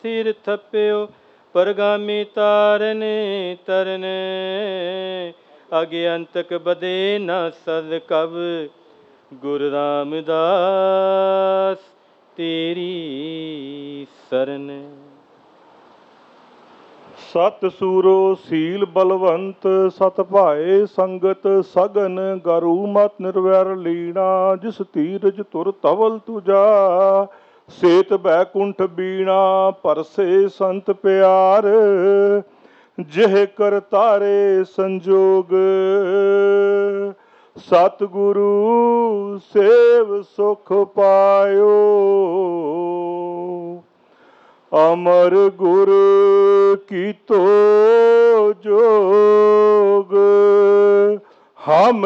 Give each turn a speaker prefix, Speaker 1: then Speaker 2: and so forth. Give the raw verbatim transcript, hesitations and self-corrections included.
Speaker 1: स्थिर थप्यो परगामी तारन तरन अज्ञांतक बदे न सद कब गुरु रामदास तेरी सरन।
Speaker 2: सत सूरो सील बलवंत सत भाए संगत सगन गरु मत निर्वैर लीना जिस तीरज तुर तवल तुझा सेत बैकुंठ बीणा परसे संत प्यार जिह कर तारे संजोग सतगुरु सेव सुख पायो अमर गुर की तो जोग हम